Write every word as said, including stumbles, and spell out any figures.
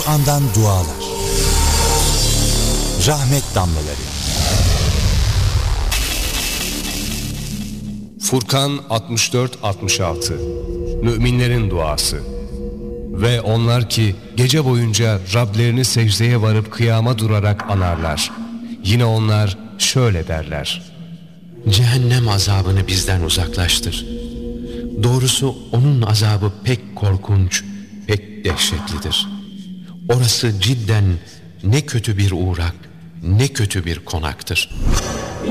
Kur'an'dan dualar. Rahmet damlaları. Furkan altmış dört altmış altı. Müminlerin duası. Ve onlar ki gece boyunca Rablerini secdeye varıp kıyama durarak anarlar. Yine onlar şöyle derler: Cehennem azabını bizden uzaklaştır. Doğrusu onun azabı pek korkunç, pek dehşetlidir. Orası cidden ne kötü bir uğrak, ne kötü bir konaktır.